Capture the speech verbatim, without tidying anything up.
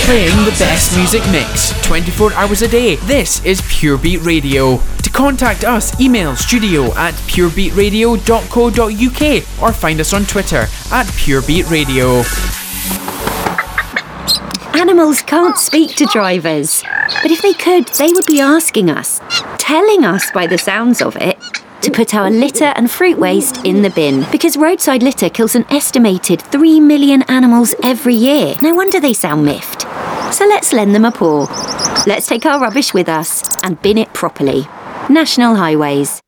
Playing the best music mix, twenty-four hours a day. This is Pure Beat Radio. To contact us, email studio at purebeatradio dot co dot uk or find us on Twitter at purebeatradio. Animals can't speak to drivers, but if they could, they would be asking us, telling us by the sounds of it, to put our litter and fruit waste in the bin, because roadside litter kills an estimated three million animals every year. No wonder they sound miffed. So let's lend them a paw. Let's take our rubbish with us and bin it properly. National Highways.